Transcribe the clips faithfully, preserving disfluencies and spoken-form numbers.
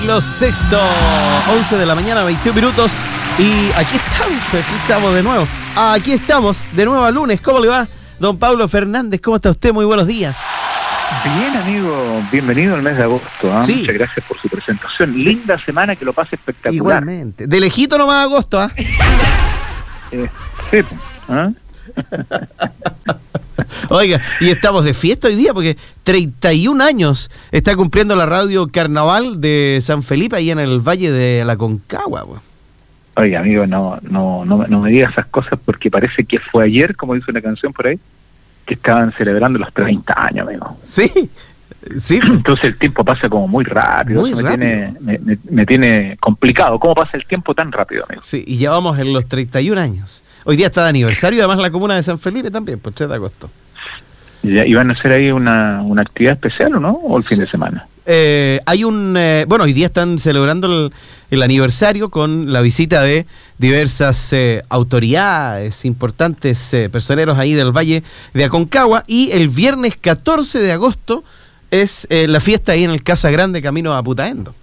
Camilo Sexto. once de la mañana, veintiún minutos. Y aquí estamos, aquí estamos de nuevo. Aquí estamos de nuevo a lunes. ¿Cómo le va, don Pablo Fernández? ¿Cómo está usted? Muy buenos días. Bien, amigo, bienvenido al mes de agosto. ¿eh? Sí. Muchas gracias por su presentación. Linda semana, que lo pase espectacular. Igualmente. De lejito nomás agosto, ¿ah? ¿eh? Eh, sí, ¿eh? Oiga, y estamos de fiesta hoy día porque treinta y un años está cumpliendo la radio Carnaval de San Felipe, ahí en el Valle de la Concagua. Bro. Oiga, amigo, no, no, no, no me digas esas cosas porque parece que fue ayer, como dice una canción por ahí, que estaban celebrando los treinta años, amigo. Sí, sí. Entonces el tiempo pasa como muy rápido. Muy Eso me rápido. tiene, me, me, me tiene complicado. ¿Cómo pasa el tiempo tan rápido, amigo? Sí, y ya vamos en los treinta y un años. Hoy día está de aniversario, además la comuna de San Felipe también, por tres de agosto. ¿Y van a hacer ahí una, una actividad especial o no? ¿O el fin de semana? Eh, hay un... Eh, bueno, hoy día están celebrando el, el aniversario con la visita de diversas eh, autoridades, importantes eh, personeros ahí del Valle de Aconcagua, y el viernes catorce de agosto es eh, la fiesta ahí en el Casa Grande, camino a Putaendo.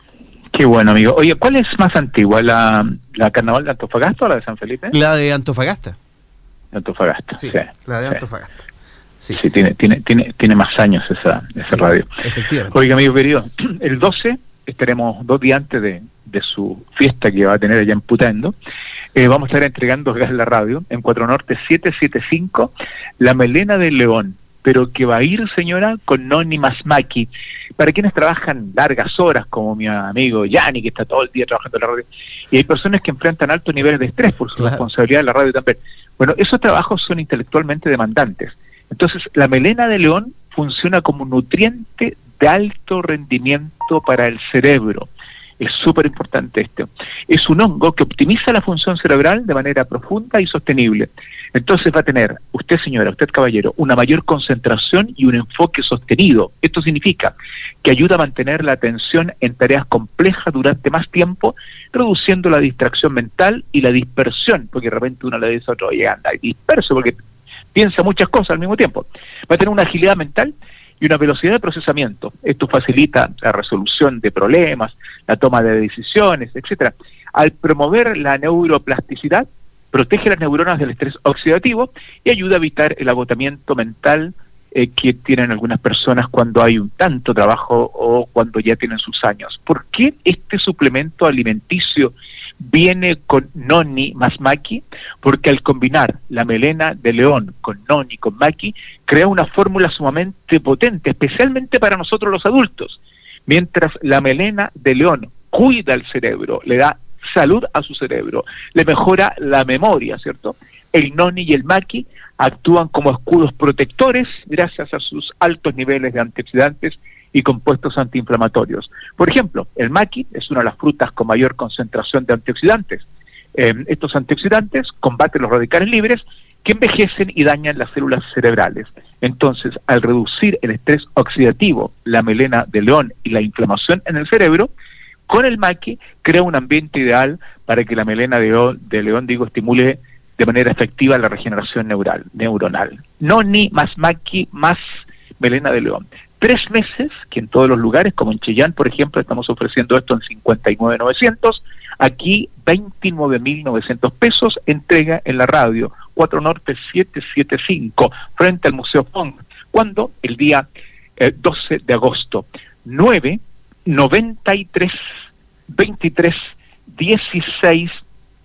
Qué bueno, amigo. Oye, ¿cuál es más antigua? ¿La, la Carnaval de Antofagasta o la de San Felipe? La de Antofagasta. De Antofagasta, sí. Sí, la de sí. Antofagasta. Sí, Sí, tiene, tiene, tiene, tiene más años esa, esa radio. efectivamente. Oiga, amigo querido, el doce estaremos dos días antes de, de su fiesta que va a tener allá en Putaendo. Eh, vamos a estar entregando gas en la radio en Cuatro Norte setecientos setenta y cinco, La Melena del León, pero que va a ir, señora, con Noni Masmaki. Para quienes trabajan largas horas, como mi amigo Yanni, que está todo el día trabajando en la radio, y hay personas que enfrentan altos niveles de estrés por su Claro. responsabilidad en la radio también. Bueno, esos trabajos son intelectualmente demandantes. Entonces, la melena de león funciona como un nutriente de alto rendimiento para el cerebro. Es súper importante esto. Es un hongo que optimiza la función cerebral de manera profunda y sostenible. Entonces va a tener, usted señora, usted caballero, una mayor concentración y un enfoque sostenido. Esto significa que ayuda a mantener la atención en tareas complejas durante más tiempo, reduciendo la distracción mental y la dispersión, porque de repente uno le dice a otro, oye, anda, disperso, porque piensa muchas cosas al mismo tiempo. Va a tener una agilidad mental y una velocidad de procesamiento. Esto facilita la resolución de problemas, la toma de decisiones, etcétera. Al promover la neuroplasticidad, protege las neuronas del estrés oxidativo y ayuda a evitar el agotamiento mental eh, que tienen algunas personas cuando hay un tanto trabajo o cuando ya tienen sus años. ¿Por qué este suplemento alimenticio viene con Noni más Maki? Porque al combinar la melena de león con Noni con Maki, crea una fórmula sumamente potente, especialmente para nosotros los adultos. Mientras la melena de león cuida el cerebro, le da salud a su cerebro, le mejora la memoria, ¿cierto? El Noni y el Maki actúan como escudos protectores gracias a sus altos niveles de antioxidantes y compuestos antiinflamatorios. Por ejemplo, el maqui es una de las frutas con mayor concentración de antioxidantes. Eh, estos antioxidantes combaten los radicales libres que envejecen y dañan las células cerebrales. Entonces, al reducir el estrés oxidativo, la melena de león y la inflamación en el cerebro, con el maqui crea un ambiente ideal para que la melena de león, de león digo, estimule de manera efectiva la regeneración neural, neuronal. Noni más maqui más melena de león. Tres meses, que en todos los lugares, como en Chillán, por ejemplo, estamos ofreciendo esto en cincuenta y nueve mil novecientos, aquí veintinueve mil novecientos pesos, entrega en la radio, Cuatro Norte setecientos setenta y cinco, frente al Museo Fong, cuando el día eh, doce de agosto, nueve noventa y tres veintitrés dieciséis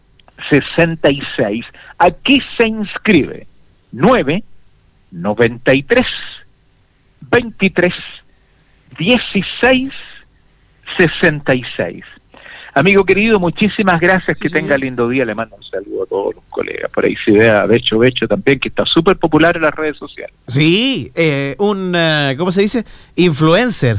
sesenta y seis. Aquí se inscribe nueve noventa y tres veintitrés dieciséis sesenta y seis. Amigo querido, muchísimas gracias, sí, que señor. Tenga lindo día. Le mando un saludo a todos los colegas. Por ahí se ve a Becho Becho también, que está súper popular en las redes sociales. Sí, eh, un, uh, ¿cómo se dice? Influencer.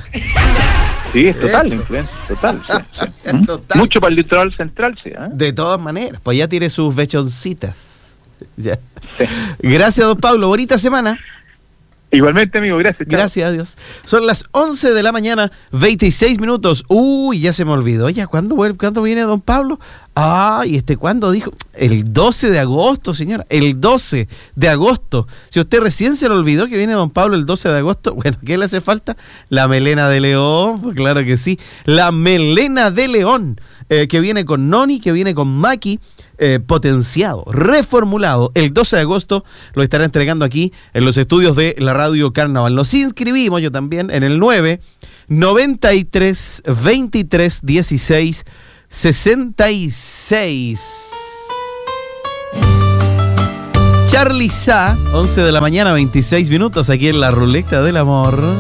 Sí, es total, influencia, total. Sí, sí. ¿Mm? Total. Mucho para el litoral central, sí. ¿eh? De todas maneras, pues ya tiene sus bechoncitas. Ya. Sí. Gracias, don Pablo. Bonita semana. Igualmente, amigo, gracias. Chao. Gracias a Dios. Son las once de la mañana, veintiséis minutos. Uy, ya se me olvidó. Ya, ¿cuándo, ¿cuándo viene don Pablo? Ah, ¿y este cuándo dijo? El doce de agosto, señora. El doce de agosto. Si usted recién se lo olvidó que viene don Pablo el doce de agosto, bueno, ¿qué le hace falta? La melena de león, pues claro que sí. La melena de león, eh, que viene con Noni, que viene con Maki, eh, potenciado, reformulado. El doce de agosto lo estará entregando aquí en los estudios de la Radio Carnaval. Nos inscribimos, yo también, en el nueve noventa y tres veintitrés dieciséis sesenta y seis. Charly Sa, once de la mañana, veintiséis minutos, aquí en la Ruleta del Amor.